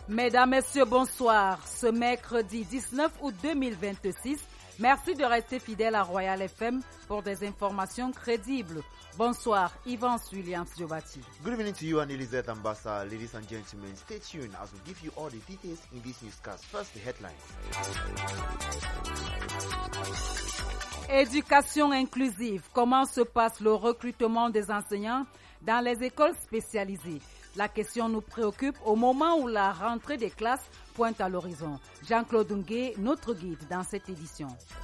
Mesdames, Messieurs, bonsoir. Ce mercredi 19 août 2026, merci de rester fidèles à Royal FM pour des informations crédibles. Bonsoir, Yvan Williams Jobati. Good evening to you and Elizabeth Ambassa. Ladies and gentlemen, stay tuned as we give you all the details in this newscast. First, the headlines. Éducation inclusive. Comment se passe le recrutement des enseignants dans les écoles spécialisées? La question nous préoccupe au moment où la rentrée des classes pointe à l'horizon. Jean-Claude Ngué, notre guide dans cette édition.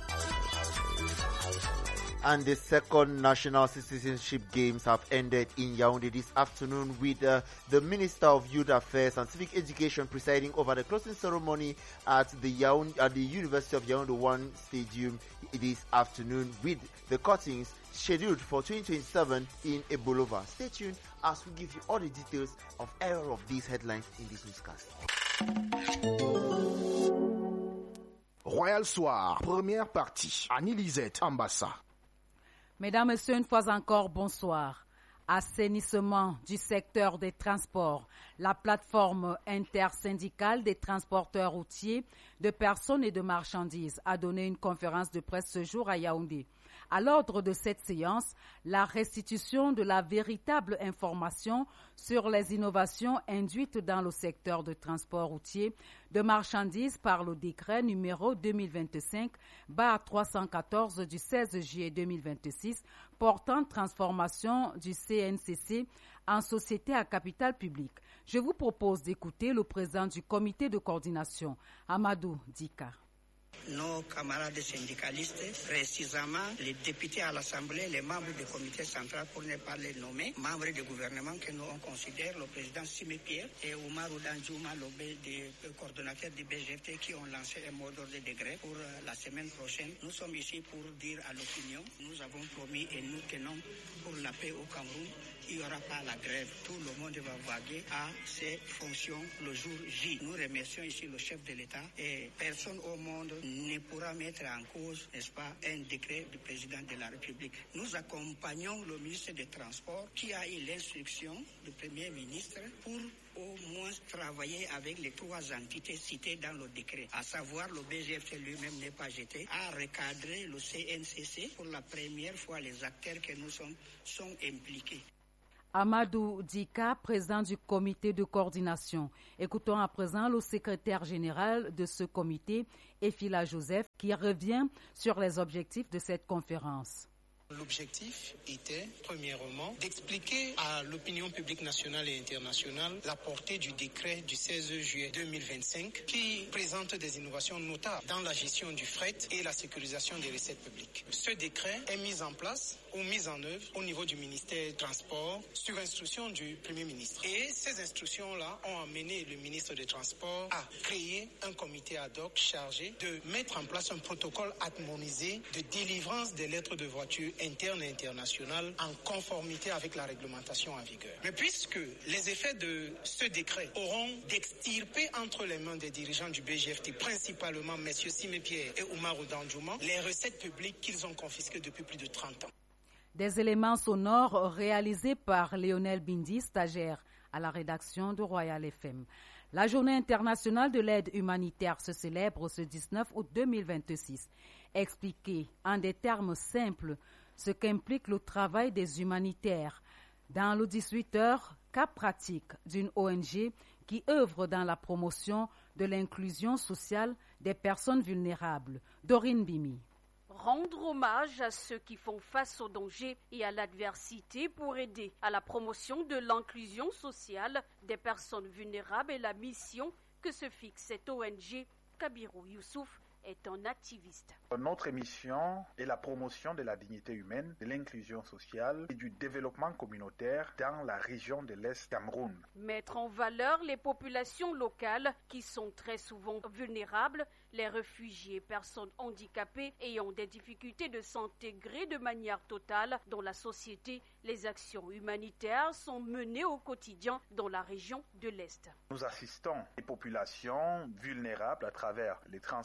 And the second National Citizenship Games have ended in Yaoundé this afternoon with the Minister of Youth Affairs and Civic Education presiding over the closing ceremony at the University of Yaoundé 1 Stadium this afternoon, with the cuttings scheduled for 2027 in Ebolova. Stay tuned as we give you all the details of all of these headlines in this newscast. Royal Soir, première partie. Annie Lisette Ambassa. Mesdames, Messieurs, une fois encore, bonsoir. Assainissement du secteur des transports. La plateforme intersyndicale des transporteurs routiers de personnes et de marchandises a donné une conférence de presse ce jour à Yaoundé. À l'ordre de cette séance, la restitution de la véritable information sur les innovations induites dans le secteur de transport routier de marchandises par le décret numéro 2025-314 du 16 juillet 2026 portant transformation du CNCC en société à capital public. Je vous propose d'écouter le président du comité de coordination, Amadou Dika. Nos camarades syndicalistes, précisément les députés à l'Assemblée, les membres du comité central, pour ne pas les nommer, membres du gouvernement que nous on considère, le président Simé Pierre et Oumar Danjouma, le coordonnateur du BGT, qui ont lancé un mot d'ordre de degré pour la semaine prochaine. Nous sommes ici pour dire à l'opinion, nous avons promis et nous tenons pour la paix au Cameroun. Il n'y aura pas la grève. Tout le monde va vaguer à ses fonctions le jour J. Nous remercions ici le chef de l'État et personne au monde ne pourra mettre en cause, n'est-ce pas, un décret du président de la République. Nous accompagnons le ministre des Transports qui a eu l'instruction du Premier ministre pour au moins travailler avec les trois entités citées dans le décret, à savoir le BGFT lui-même n'est pas jeté, à recadrer le CNCC. Pour la première fois, les acteurs que nous sommes sont impliqués. Amadou Dika, président du comité de coordination. Écoutons à présent le secrétaire général de ce comité, Efila Joseph, qui revient sur les objectifs de cette conférence. L'objectif était, premièrement, d'expliquer à l'opinion publique nationale et internationale la portée du décret du 16 juillet 2025 qui présente des innovations notables dans la gestion du fret et la sécurisation des recettes publiques. Ce décret est mis en place ou mis en œuvre au niveau du ministère des Transports sur instruction du Premier ministre. Et ces instructions-là ont amené le ministre des Transports à créer un comité ad hoc chargé de mettre en place un protocole harmonisé de délivrance des lettres de voiture interne et internationale en conformité avec la réglementation en vigueur. Mais puisque les effets de ce décret auront d'extirper entre les mains des dirigeants du BGFT, principalement M. Simé Pierre et Oumar Danjouma, les recettes publiques qu'ils ont confisquées depuis plus de 30 ans. Des éléments sonores réalisés par Lionel Bindi, stagiaire à la rédaction de Royal FM. La journée internationale de l'aide humanitaire se célèbre ce 19 août 2026. Expliquer en des termes simples ce qu'implique le travail des humanitaires. Dans le 18h, cas pratique d'une ONG qui œuvre dans la promotion de l'inclusion sociale des personnes vulnérables. Dorine Bimi. Rendre hommage à ceux qui font face aux dangers et à l'adversité pour aider à la promotion de l'inclusion sociale des personnes vulnérables est la mission que se fixe cette ONG. Kabirou Youssouf est un activiste. Notre mission est la promotion de la dignité humaine, de l'inclusion sociale et du développement communautaire dans la région de l'Est Cameroun. Mettre en valeur les populations locales qui sont très souvent vulnérables, les réfugiés, personnes handicapées ayant des difficultés de s'intégrer de manière totale dans la société. Les actions humanitaires sont menées au quotidien dans la région de l'Est. Nous assistons les populations vulnérables à travers les transferts monétaires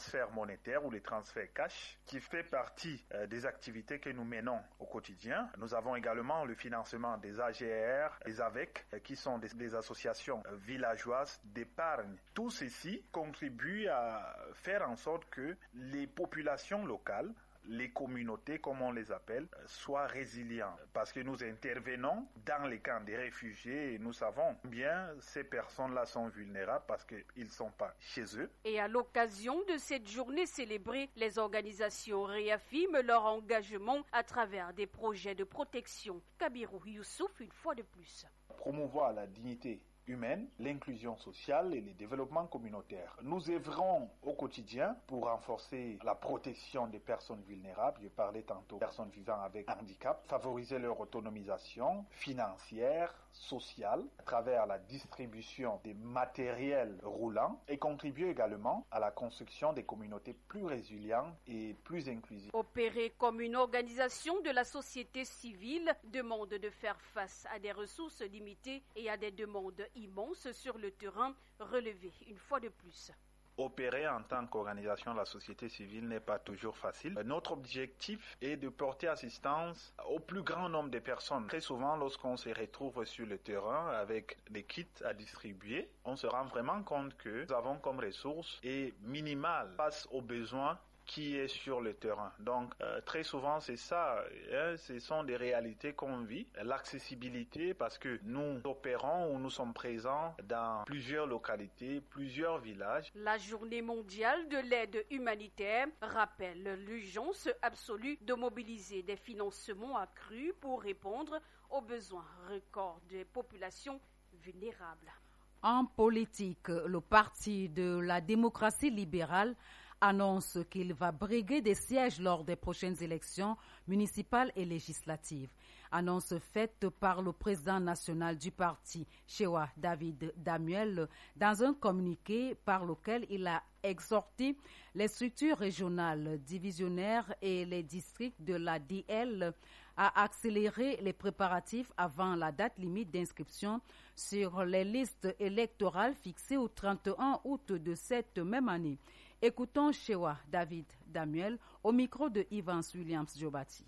monétaire ou les transferts cash qui fait partie des activités que nous menons au quotidien. Nous avons également le financement des AGR, des AVEC, qui sont des associations villageoises d'épargne. Tout ceci contribue à faire en sorte que les populations locales, les communautés, comme on les appelle, soient résilients. Parce que nous intervenons dans les camps des réfugiés et nous savons bien ces personnes-là sont vulnérables parce qu'ils ne sont pas chez eux. Et à l'occasion de cette journée célébrée, les organisations réaffirment leur engagement à travers des projets de protection. Kabirou Youssouf, une fois de plus. Promouvoir la dignité humaine, l'inclusion sociale et le développement communautaire. Nous œuvrons au quotidien pour renforcer la protection des personnes vulnérables. Je parlais tantôt des personnes vivant avec handicap, favoriser leur autonomisation financière, sociale, à travers la distribution des matériels roulants et contribuer également à la construction des communautés plus résilientes et plus inclusives. Opérer comme une organisation de la société civile demande de faire face à des ressources limitées et à des demandes immense sur le terrain relevé une fois de plus. Opérer en tant qu'organisation de la société civile n'est pas toujours facile. Notre objectif est de porter assistance au plus grand nombre de personnes. Très souvent, lorsqu'on se retrouve sur le terrain avec des kits à distribuer, on se rend vraiment compte que nous avons comme ressources et minimales face aux besoins qui est sur le terrain. Donc, très souvent, c'est ça. Ce sont des réalités qu'on vit. L'accessibilité, parce que nous opérons ou nous sommes présents dans plusieurs localités, plusieurs villages. La journée mondiale de l'aide humanitaire rappelle l'urgence absolue de mobiliser des financements accrus pour répondre aux besoins records des populations vulnérables. En politique, le Parti de la démocratie libérale annonce qu'il va briguer des sièges lors des prochaines élections municipales et législatives. Annonce faite par le président national du parti, Chewa David Damuel, dans un communiqué par lequel il a exhorté les structures régionales divisionnaires et les districts de la DL à accélérer les préparatifs avant la date limite d'inscription sur les listes électorales fixées au 31 août de cette même année. Écoutons Chewa David Damuel au micro de Evans Williams Jobati.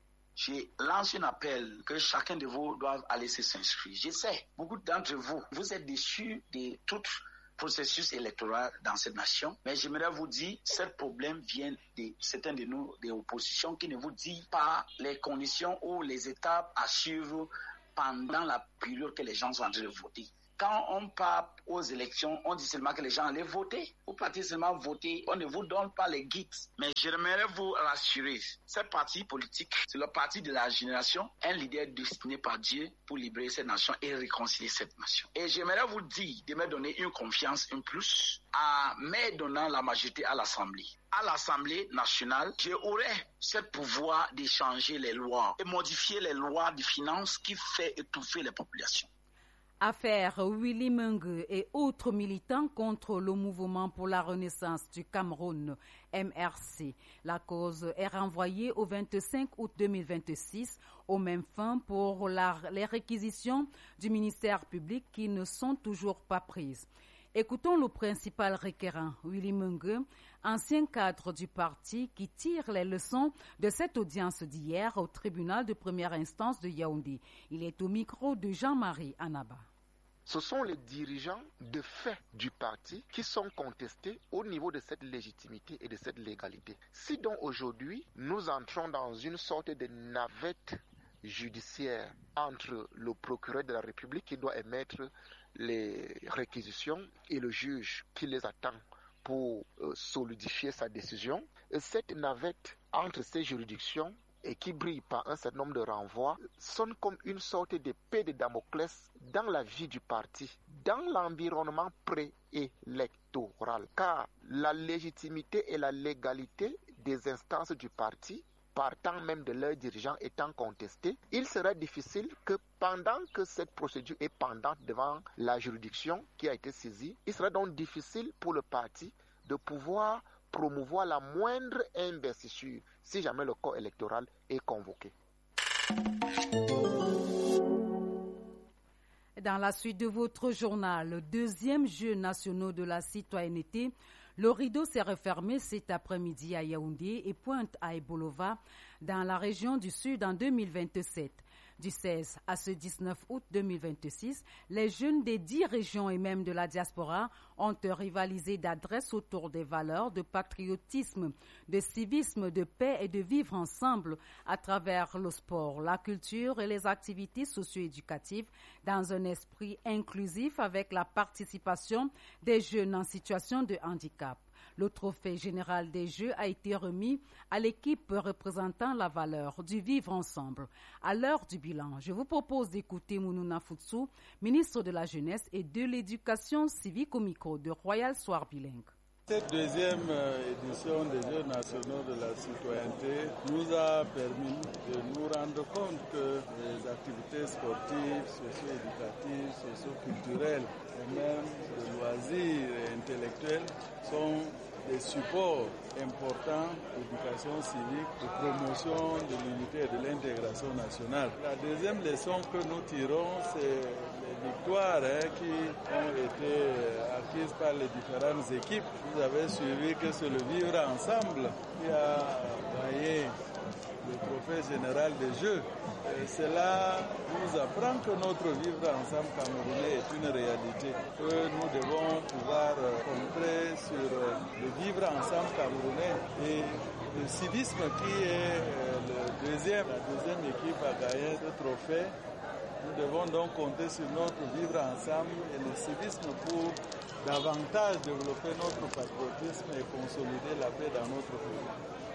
Je lance un appel que chacun de vous doit aller s'inscrire. Je sais, beaucoup d'entre vous, vous êtes déçus de tout processus électoral dans cette nation, mais j'aimerais vous dire, ce problème vient de certains de nous, des oppositions, qui ne vous disent pas les conditions ou les étapes à suivre pendant la période que les gens sont en train de voter. Quand on part aux élections, on dit seulement que les gens allaient voter. Vous partez seulement voter, on ne vous donne pas les guides. Mais j'aimerais vous rassurer, ce parti politique, c'est le parti de la génération, un leader destiné par Dieu pour libérer cette nation et réconcilier cette nation. Et j'aimerais vous dire de me donner une confiance, un plus, à me donnant la majorité à l'Assemblée. À l'Assemblée nationale, j'aurai ce pouvoir de changer les lois et modifier les lois de finances qui fait étouffer les populations. Affaire Willy Mengue et autres militants contre le mouvement pour la renaissance du Cameroun, MRC. La cause est renvoyée au 25 août 2026 aux mêmes fins pour les réquisitions du ministère public qui ne sont toujours pas prises. Écoutons le principal requérant, Willy Mengue, ancien cadre du parti qui tire les leçons de cette audience d'hier au tribunal de première instance de Yaoundé. Il est au micro de Jean-Marie Anaba. Ce sont les dirigeants de fait du parti qui sont contestés au niveau de cette légitimité et de cette légalité. Si donc aujourd'hui, nous entrons dans une sorte de navette judiciaire entre le procureur de la République qui doit émettre les réquisitions et le juge qui les attend pour solidifier sa décision, cette navette entre ces juridictions et qui brille par un certain nombre de renvois, sonne comme une sorte d'épée de Damoclès dans la vie du parti, dans l'environnement préélectoral. Car la légitimité et la légalité des instances du parti, partant même de leurs dirigeants étant contestées, il serait difficile que pendant que cette procédure est pendante devant la juridiction qui a été saisie, il serait donc difficile pour le parti de pouvoir promouvoir la moindre investiture si jamais le corps électoral est convoqué. Dans la suite de votre journal, le deuxième Jeux nationaux de la citoyenneté, Le rideau s'est refermé cet après-midi à Yaoundé et pointe à Ebolova dans la région du Sud en 2027. Du 16 à ce 19 août 2026, les jeunes des 10 régions et même de la diaspora ont rivalisé d'adresse autour des valeurs de patriotisme, de civisme, de paix et de vivre ensemble à travers le sport, la culture et les activités socio-éducatives dans un esprit inclusif avec la participation des jeunes en situation de handicap. Le trophée général des Jeux a été remis à l'équipe représentant la valeur du vivre ensemble. À l'heure du bilan, je vous propose d'écouter Mounouna Foutsou, ministre de la Jeunesse et de l'Éducation civique au micro de Royal Soir Bilingue. Cette deuxième édition des Jeux nationaux de la citoyenneté nous a permis de nous rendre compte que les activités sportives, socio-éducatives, socio-culturelles et même de loisirs et intellectuels sont des supports importants d'éducation civique, de promotion de l'unité et de l'intégration nationale. La deuxième leçon que nous tirons, c'est les victoires qui ont été acquises par les différentes équipes. Vous avez suivi que c'est le vivre ensemble qui a gagné le trophée général des Jeux. Et cela nous apprend que notre vivre ensemble camerounais est une réalité, que nous devons pouvoir compter sur le vivre ensemble camerounais et le civisme qui est la deuxième équipe à gagner ce trophée. Nous devons donc compter sur notre vivre ensemble et le civisme pour davantage développer notre patriotisme et consolider la paix dans notre pays.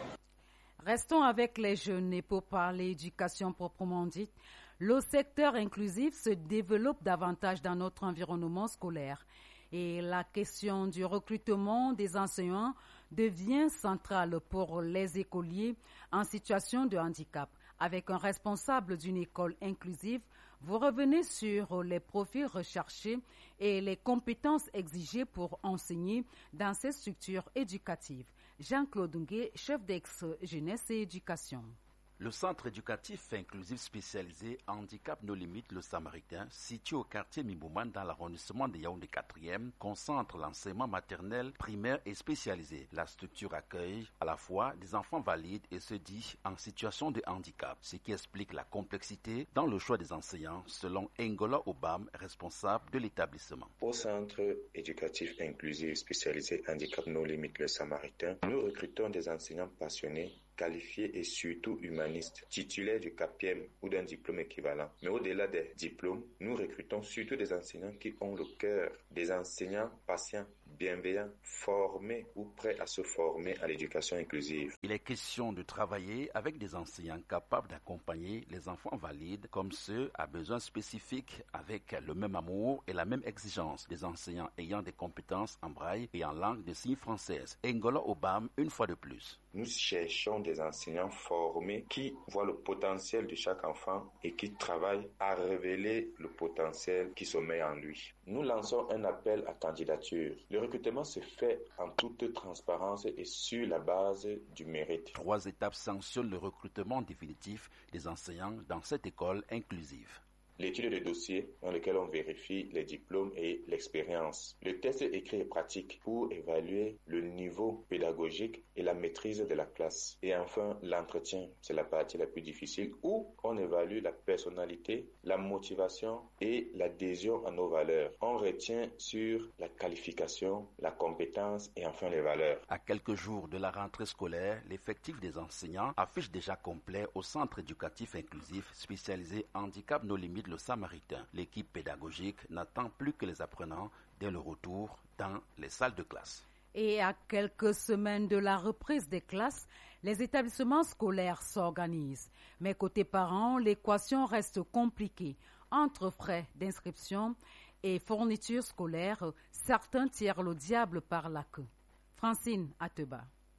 Restons avec les jeunes et pour parler éducation proprement dite, le secteur inclusif se développe davantage dans notre environnement scolaire et la question du recrutement des enseignants devient centrale pour les écoliers en situation de handicap. Avec un responsable d'une école inclusive, vous revenez sur les profils recherchés et les compétences exigées pour enseigner dans ces structures éducatives. Jean-Claude Ngué, chef d'ex-jeunesse et éducation. Le centre éducatif inclusif spécialisé Handicap No Limites Le Samaritain, situé au quartier Mimouman dans l'arrondissement de Yaoundé 4e, concentre l'enseignement maternel, primaire et spécialisé. La structure accueille à la fois des enfants valides et ceux dits en situation de handicap, ce qui explique la complexité dans le choix des enseignants, selon Ngola Obam, responsable de l'établissement. Au centre éducatif inclusif spécialisé Handicap No Limites Le Samaritain, nous recrutons des enseignants passionnés, qualifiés et surtout humanistes, titulaires du CAPIEM ou d'un diplôme équivalent. Mais au-delà des diplômes, nous recrutons surtout des enseignants qui ont le cœur, des enseignants patients, bienveillants, formés ou prêts à se former à l'éducation inclusive. Il est question de travailler avec des enseignants capables d'accompagner les enfants valides comme ceux à besoins spécifiques avec le même amour et la même exigence, des enseignants ayant des compétences en braille et en langue de signes française. Ngola Obam, une fois de plus. Nous cherchons des enseignants formés qui voient le potentiel de chaque enfant et qui travaillent à révéler le potentiel qui sommeille en lui. Nous lançons un appel à candidature. Le recrutement se fait en toute transparence et sur la base du mérite. 3 étapes sanctionnent le recrutement définitif des enseignants dans cette école inclusive. L'étude de dossier dans lequel on vérifie les diplômes et l'expérience. Le test écrit et pratique pour évaluer le niveau pédagogique et la maîtrise de la classe. Et enfin, l'entretien, c'est la partie la plus difficile où on évalue la personnalité, la motivation et l'adhésion à nos valeurs. On retient sur la qualification, la compétence et enfin les valeurs. À quelques jours de la rentrée scolaire, l'effectif des enseignants affiche déjà complet au centre éducatif inclusif spécialisé Handicap No Limites Le Samaritain. L'équipe pédagogique n'attend plus que les apprenants dès le retour dans les salles de classe. Et à quelques semaines de la reprise des classes, les établissements scolaires s'organisent. Mais côté parents, l'équation reste compliquée. Entre frais d'inscription et fournitures scolaires, certains tirent le diable par la queue. Francine Ateba.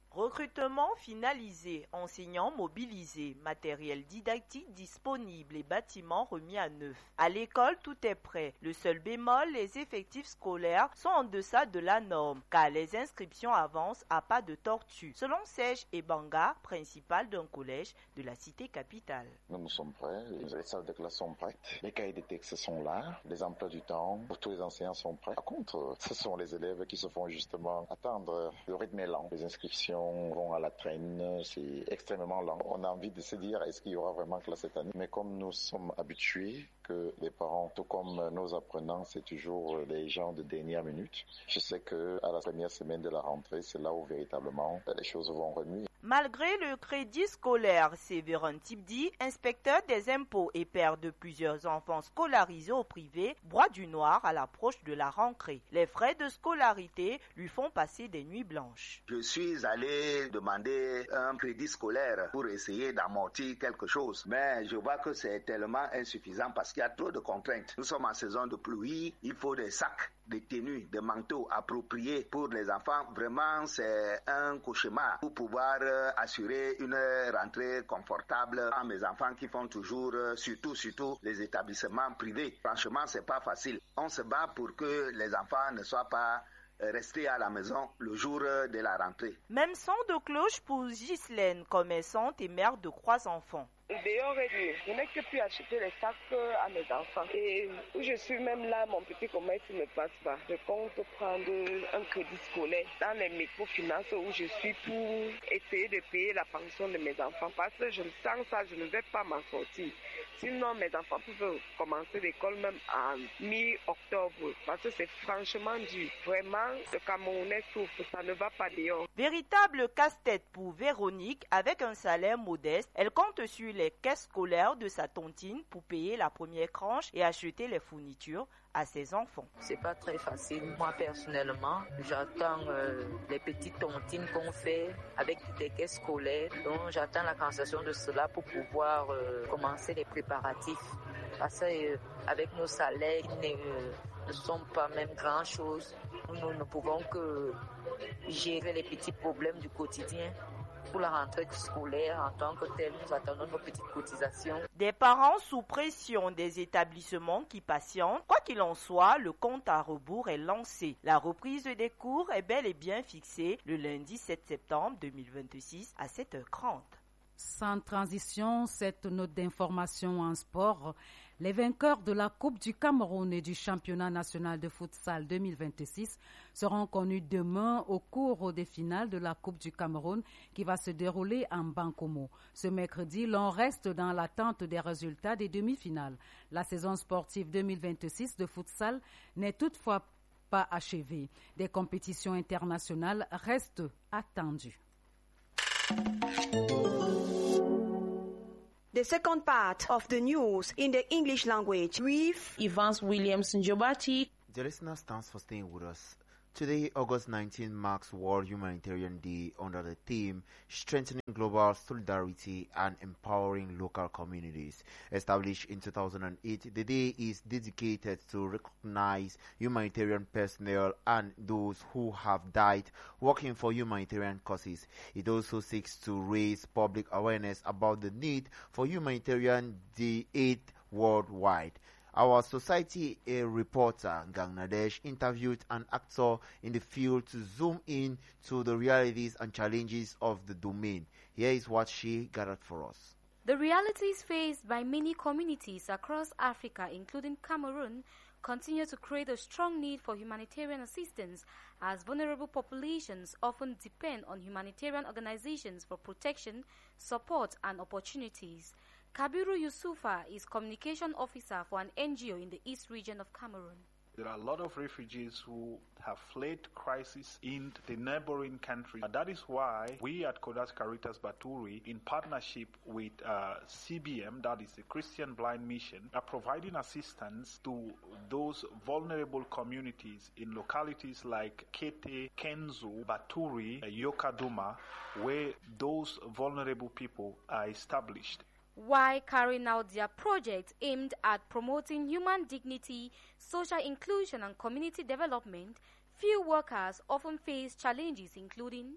Recrutement finalisé, enseignants mobilisés, matériel didactique disponible et bâtiments remis à neuf. À l'école, tout est prêt. Le seul bémol, les effectifs scolaires sont en deçà de la norme, car les inscriptions avancent à pas de tortue. Selon Serge Ebanga, principal d'un collège de la cité capitale. Nous sommes prêts, les salles de classe sont prêtes, les cahiers de texte sont là, les emplois du temps pour tous les enseignants sont prêts. Par contre, ce sont les élèves qui se font justement attendre. Le rythme est lent, les inscriptions vont à la traîne, c'est extrêmement lent. On a envie de se dire, est-ce qu'il y aura vraiment classe cette année? Mais comme nous sommes habitués que les parents, tout comme nos apprenants, c'est toujours les gens de dernière minute, je sais que à la première semaine de la rentrée, c'est là où véritablement les choses vont remuer. Malgré le crédit scolaire, Séverin Tibdi, inspecteur des impôts et père de plusieurs enfants scolarisés au privé, broie du noir à l'approche de la rentrée. Les frais de scolarité lui font passer des nuits blanches. Je suis allé demander un crédit scolaire pour essayer d'amortir quelque chose, mais je vois que c'est tellement insuffisant parce qu'il y a trop de contraintes. Nous sommes en saison de pluie, il faut des sacs, des tenues, des manteaux appropriés pour les enfants. Vraiment, c'est un cauchemar pour pouvoir assurer une rentrée confortable à mes enfants qui font toujours, surtout les établissements privés. Franchement, c'est pas facile. On se bat pour que les enfants ne soient pas restés à la maison le jour de la rentrée. Même son de cloche pour Ghislaine, commerçante et mère de 3 enfants. Dehors est mieux. Je n'ai que pu acheter les sacs à mes enfants. Et où je suis même là, mon petit commerce ne passe pas. Je compte prendre un crédit scolaire dans les microfinances où je suis pour essayer de payer la pension de mes enfants. Parce que je sens ça, je ne vais pas m'en sortir. Sinon, mes enfants peuvent commencer l'école même en mi-octobre. Parce que c'est franchement dur. Vraiment, le Camerounais souffre, ça ne va pas dehors. Véritable casse-tête pour Véronique, avec un salaire modeste, elle compte sur les caisses scolaires de sa tontine pour payer la première tranche et acheter les fournitures à ses enfants. C'est pas très facile. Moi, personnellement, j'attends les petites tontines qu'on fait avec des caisses scolaires. Donc, j'attends la cancellation de cela pour pouvoir commencer les préparatifs. Parce que avec nos salaires qui ne sont pas même grand-chose, nous ne pouvons que gérer les petits problèmes du quotidien. Pour la rentrée scolaire, en tant que tel, nous attendons nos petites cotisations. Des parents sous pression, des établissements qui patientent. Quoi qu'il en soit, le compte à rebours est lancé. La reprise des cours est bel et bien fixée le lundi 7 septembre 2026 à 7h30. Sans transition, cette note d'information en sport. Les vainqueurs de la Coupe du Cameroun et du Championnat national de futsal 2026 seront connus demain au cours des finales de la Coupe du Cameroun qui va se dérouler en Bankomo. Ce mercredi, l'on reste dans l'attente des résultats des demi-finales. La saison sportive 2026 de futsal n'est toutefois pas achevée. Des compétitions internationales restent attendues. The second part of the news in the English language with Evans Williams Njobati. The listener, thanks for staying with us. Today, August 19, marks World Humanitarian Day under the theme Strengthening Global Solidarity and Empowering Local Communities. Established in 2008, the day is dedicated to recognize humanitarian personnel and those who have died working for humanitarian causes. It also seeks to raise public awareness about the need for humanitarian aid worldwide. Our society reporter, Gang Nadesh, interviewed an actor in the field to zoom in to the realities and challenges of the domain. Here is what she gathered for us. The realities faced by many communities across Africa, including Cameroon, continue to create a strong need for humanitarian assistance, as vulnerable populations often depend on humanitarian organizations for protection, support, and opportunities. Kabiru Yusufa is communication officer for an NGO in the East region of Cameroon. There are a lot of refugees who have fled crisis in the neighboring country. And that is why we at Kodas Caritas Baturi, in partnership with CBM, that is the Christian Blind Mission, are providing assistance to those vulnerable communities in localities like Kete, Kenzo, Baturi, Yokaduma, where those vulnerable people are established. While carrying out their project aimed at promoting human dignity, social inclusion and community development, few workers often face challenges including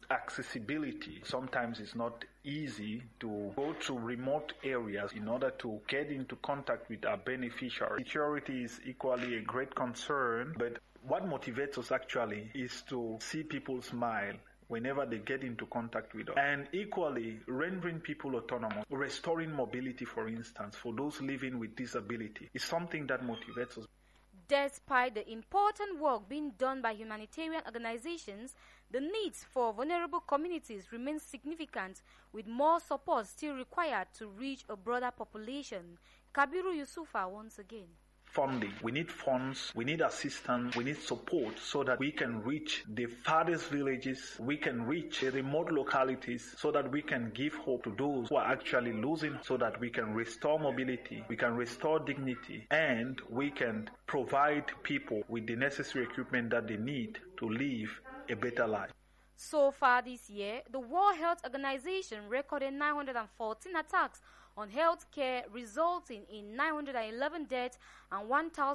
accessibility. Sometimes it's not easy to go to remote areas in order to get into contact with our beneficiaries. Security is equally a great concern, but what motivates us actually is to see people smile whenever they get into contact with us. And equally, rendering people autonomous, restoring mobility, for instance, for those living with disability, is something that motivates us. Despite the important work being done by humanitarian organizations, the needs for vulnerable communities remain significant, with more support still required to reach a broader population. Kabiru Yusufa once again. Funding. We need funds, we need assistance, we need support so that we can reach the farthest villages, we can reach the remote localities so that we can give hope to those who are actually losing, so that we can restore mobility, we can restore dignity, and we can provide people with the necessary equipment that they need to live a better life. So far this year, the World Health Organization recorded 914 attacks on health care, resulting in 911 deaths and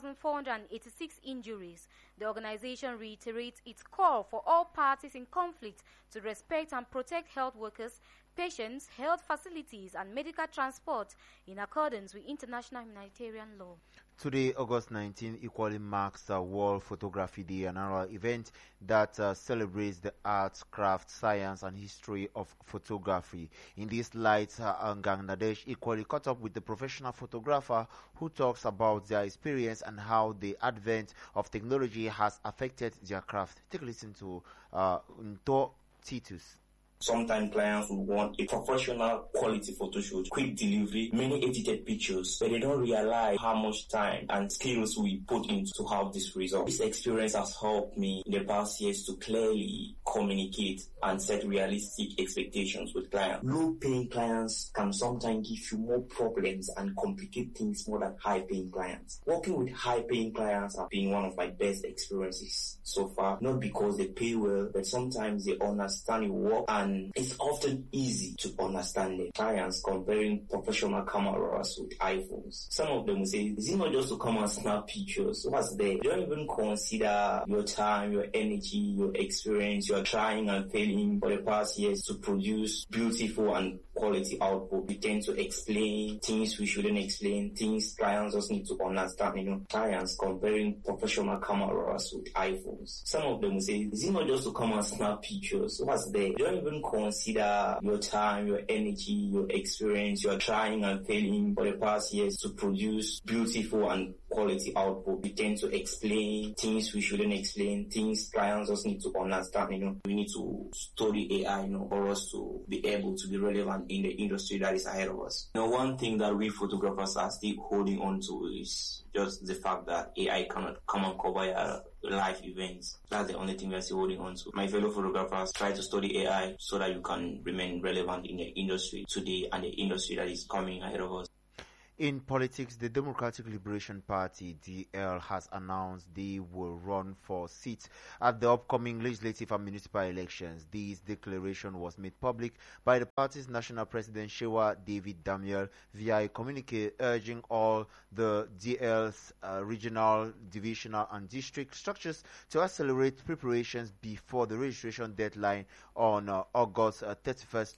1,486 injuries. The organization reiterates its call for all parties in conflict to respect and protect health workers, patients, health facilities, and medical transport in accordance with international humanitarian law. Today, August 19, equally marks World Photography Day, an annual event that celebrates the arts, craft, science, and history of photography. In this light, Bangladesh equally caught up with the professional photographer who talks about their experience and how the advent of technology has affected their craft. Take a listen to Nto Titus. Sometimes clients will want a professional quality photo shoot, quick delivery, many edited pictures, but they don't realize how much time and skills we put into to have this result. This experience has helped me in the past years to clearly communicate and set realistic expectations with clients. Low-paying clients can sometimes give you more problems and complicate things more than high-paying clients. Working with high-paying clients has been one of my best experiences so far, not because they pay well, but sometimes they understand your work, and it's often easy to understand the clients comparing professional cameras with iPhones. Some of them will say, is it not just to come and snap pictures? What's there? You don't even consider your time, your energy, your experience. You're trying and failing for the past years to produce beautiful and quality output. We tend to explain things we shouldn't explain, things clients just need to understand. Clients comparing professional cameras with iPhones. Some of them will say, is it not just to come and snap pictures? What's there? You don't even consider your time, your energy, your experience. You're trying and failing for the past years to produce beautiful and quality output. We tend to explain things we shouldn't explain, things clients just need to understand. We need to study AI, for us to be able to be relevant in the industry that is ahead of us. One thing that we photographers are still holding on to is just the fact that AI cannot come and cover live events. That's the only thing we're still holding on to. My fellow photographers try to study AI so that you can remain relevant in the industry today and the industry that is coming ahead of us. In politics, the Democratic Liberation Party, DL, has announced they will run for seats at the upcoming legislative and municipal elections. This declaration was made public by the party's national president, Shewa David Damiel, via a communique urging all the DL's regional, divisional, and district structures to accelerate preparations before the registration deadline on August 31st,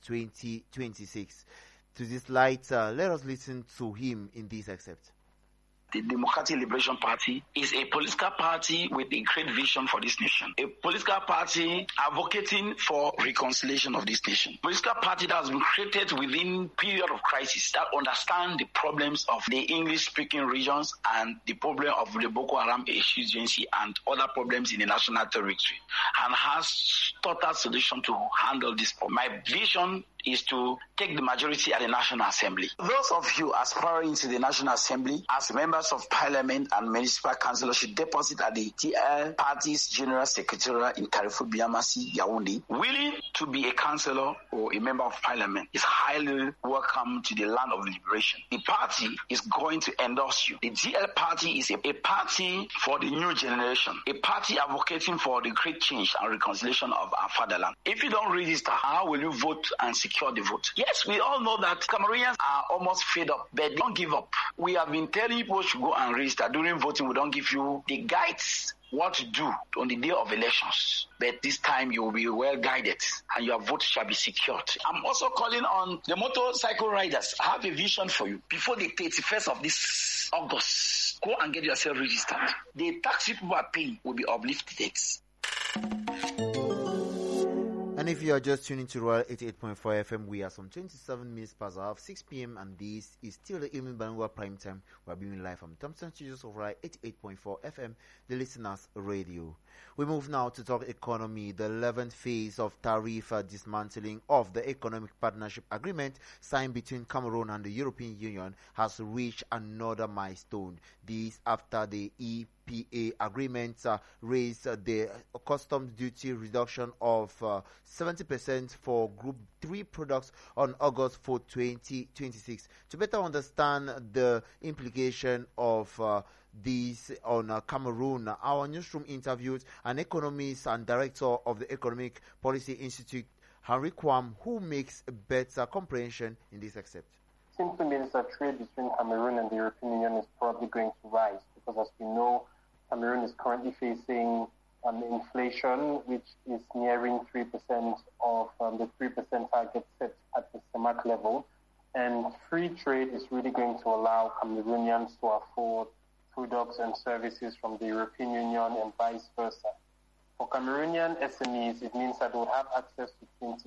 2026. To this light, let us listen to him in this excerpt. The Democratic Liberation Party is a political party with a great vision for this nation. A political party advocating for reconciliation of this nation. A political party that has been created within period of crisis that understand the problems of the English-speaking regions and the problem of the Boko Haram agency and other problems in the national territory, and has total solution to handle this problem. My vision is to take the majority at the National Assembly. Those of you aspiring to the National Assembly as members of Parliament and Municipal Councillors should deposit at the TL Party's General Secretariat in Carrefour Biamasi, Yaoundé. Willing to be a councillor or a member of Parliament is highly welcome to the land of liberation. The party is going to endorse you. The DL Party is a party for the new generation, a party advocating for the great change and reconciliation of our fatherland. If you don't register, how will you vote and secure the vote? Yes, we all know that Cameroonians are almost fed up, but don't give up. We have been telling people to go and register. During voting, we don't give you the guides what to do on the day of elections. But this time you will be well guided and your vote shall be secured. I'm also calling on the motorcycle riders. I have a vision for you. Before the 31st of this August, go and get yourself registered. The tax people are paying will be uplifted. And if you are just tuning to Royal 88.4 FM, we are some 27 minutes past half 6 p.m. and this is still the Evening Bangwa Prime Time. We are being live from Thompson Studios of Royal 88.4 FM, the listeners' radio. We move now to talk economy. The 11th phase of tariff dismantling of the Economic Partnership Agreement signed between Cameroon and the European Union has reached another milestone. This after the EPA agreement raised the customs duty reduction of 70% for Group 3 products on August 4, 2026. To better understand the implication of this on Cameroon, our newsroom interviewed an economist and director of the Economic Policy Institute, Henry Kwam, who makes a better comprehension in this excerpt. Simply means that trade between Cameroon and the European Union is probably going to rise because, as we know, Cameroon is currently facing inflation, which is nearing 3% of the 3% target set at the CEMAC level. And free trade is really going to allow Cameroonians to afford products and services from the European Union and vice versa. For Cameroonian SMEs, it means that we'll have access to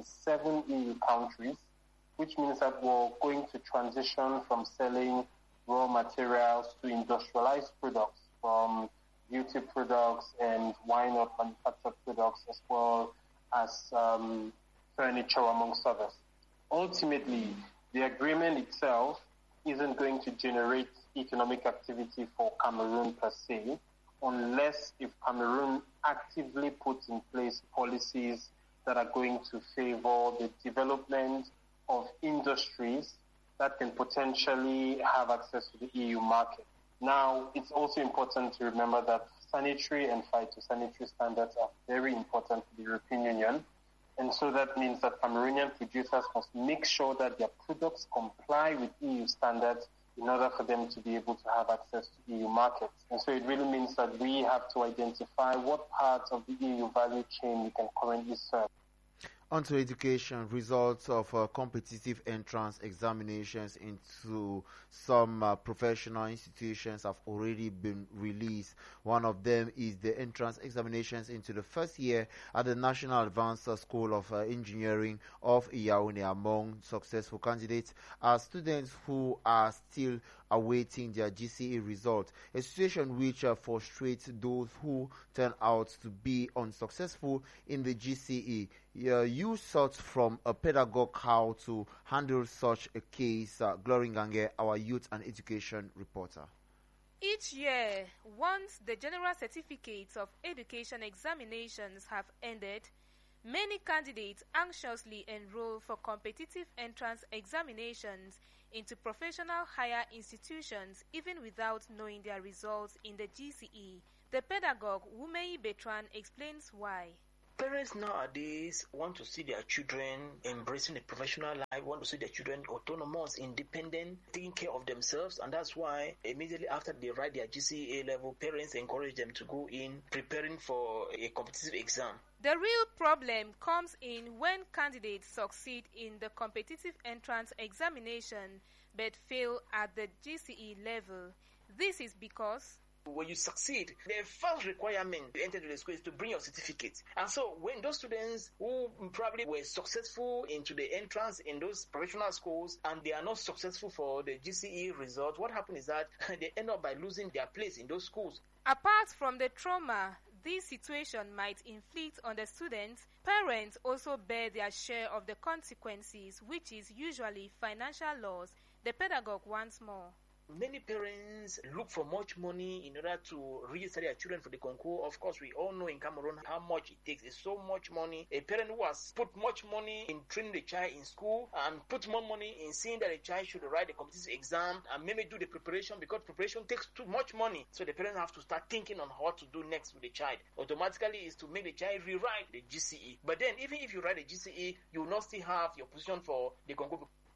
27 EU countries, which means that we're going to transition from selling raw materials to industrialized products, from beauty products and why not manufactured products, as well as furniture, amongst others. Ultimately, the agreement itself isn't going to generate economic activity for Cameroon per se, unless if Cameroon actively puts in place policies that are going to favor the development of industries that can potentially have access to the EU market. Now, it's also important to remember that sanitary and phytosanitary standards are very important for the European Union. And so that means that Cameroonian producers must make sure that their products comply with EU standards in order for them to be able to have access to EU markets. And so it really means that we have to identify what parts of the EU value chain we can currently serve. On to education, results of competitive entrance examinations into some professional institutions have already been released. One of them is the entrance examinations into the first year at the National Advanced School of Engineering of Yaoundé. Among successful candidates are students who are still awaiting their GCE result, a situation which frustrates those who turn out to be unsuccessful in the GCE. You sought from a pedagogue how to handle such a case. Glory Ngange, our youth and education reporter. Each year, once the general certificates of education examinations have ended, many candidates anxiously enroll for competitive entrance examinations into professional higher institutions even without knowing their results in the GCE. The pedagogue Wumei Betran explains why. Parents nowadays want to see their children embracing a professional life, want to see their children autonomous, independent, taking care of themselves, and that's why immediately after they write their GCE level, parents encourage them to go in preparing for a competitive exam. The real problem comes in when candidates succeed in the competitive entrance examination but fail at the GCE level. This is because when you succeed, the first requirement to enter to the school is to bring your certificate. And so when those students who probably were successful into the entrance in those professional schools and they are not successful for the GCE result, what happens is that they end up by losing their place in those schools. Apart from the trauma this situation might inflict on the students, parents also bear their share of the consequences, which is usually financial loss. The pedagogue once more. Many parents look for much money in order to register their children for the concours. Of course, we all know in Cameroon how much it takes. It's so much money. A parent who has put much money in training the child in school and put more money in seeing that the child should write the competitive exam and maybe do the preparation, because preparation takes too much money. So the parents have to start thinking on what to do next with the child. Automatically is to make the child rewrite the GCE. But then even if you write the GCE, you will not still have your position for the concours.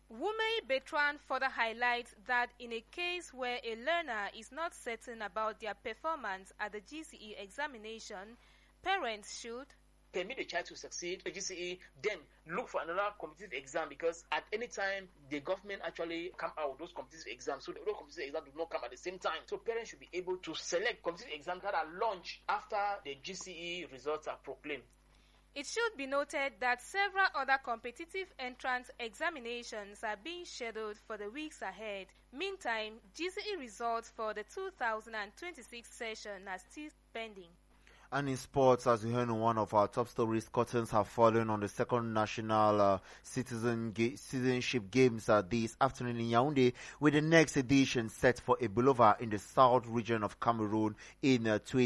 Wumei Bertrand further highlights that in a case where a learner is not certain about their performance at the GCE examination, parents should permit the child to succeed at GCE, then look for another competitive exam, because at any time the government actually come out with those competitive exams, so those competitive exams do not come at the same time. So parents should be able to select competitive exams that are launched after the GCE results are proclaimed. It should be noted that several other competitive entrance examinations are being scheduled for the weeks ahead. Meantime, GCE results for the 2026 session are still pending. And in sports, as we heard in one of our top stories, curtains have fallen on the second national citizenship games this afternoon in Yaoundé, with the next edition set for Ebulova in the south region of Cameroon in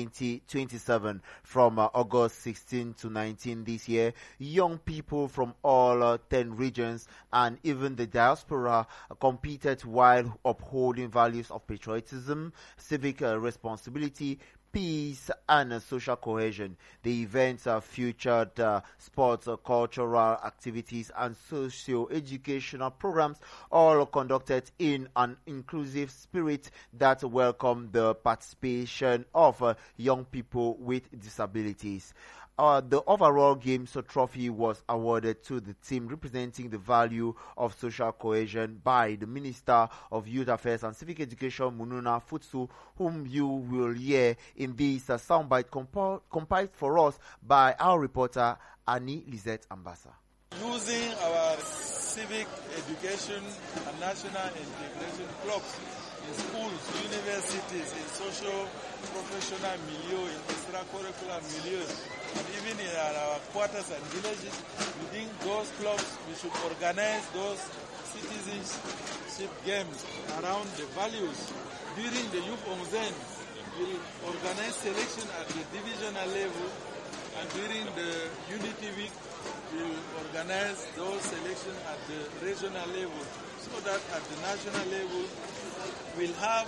2027 from August 16 to 19 this year. Young people from all 10 regions and even the diaspora competed while upholding values of patriotism, civic responsibility, peace and social cohesion. The events featured sports, cultural activities and socio-educational programs, all conducted in an inclusive spirit that welcomed the participation of young people with disabilities. The overall games trophy was awarded to the team representing the value of social cohesion by the Minister of Youth Affairs and Civic Education, Mununa Futsu, whom you will hear in this soundbite compiled for us by our reporter, Annie Lisette Ambassa. Using our civic education and national integration clubs in schools, universities, in socio-professional milieu, in extracurricular milieu, and even in our quarters and villages, within those clubs, we should organize those citizenship games around the values. During the Youth Onzen, we'll organize selection at the divisional level, and during the Unity Week, we'll organize those selections at the regional level, so that at the national level, we'll have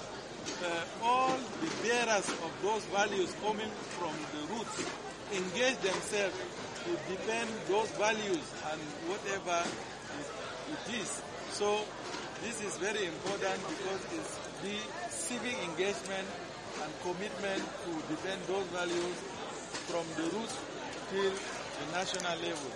all the bearers of those values coming from the roots engage themselves to defend those values and whatever it is. So this is very important because it's the civic engagement and commitment to defend those values from the roots till the national level.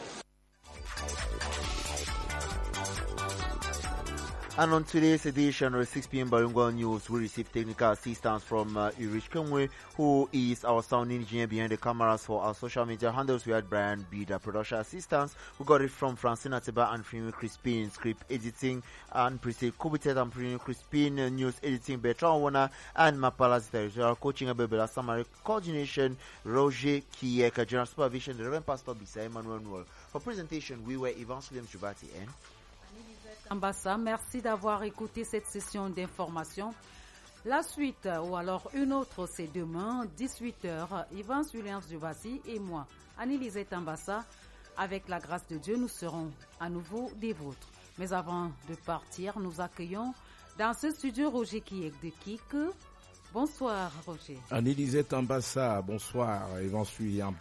And on today's edition of 6 p.m. Bilingual News, we receive technical assistance from Ulrich Kemwe, who is our sound engineer behind the cameras for our social media handles. We had Brian Bida, production assistance. We got it from Francina Teba and Frimi Crispin, script editing and Priscilla Kubitet and Frimi Crispin, news editing Bertrand Wana, and Mapala's territorial coaching, Abela Summary coordination, Roger Kieka, general supervision, the Reverend Pastor Bisa Emmanuel Noel. For presentation, we were Yvan William Jubati and Ambassa, merci d'avoir écouté cette session d'information. La suite, ou alors une autre, c'est demain, 18h, Yvan Williams Jubati et moi, Annie-Lisette Ambassa. Avec la grâce de Dieu, nous serons à nouveau des vôtres. Mais avant de partir, nous accueillons dans ce studio Roger Kiek de Kik. Bonsoir, Roger. Annie-Lisette Ambassa, bonsoir, Yvan Williams.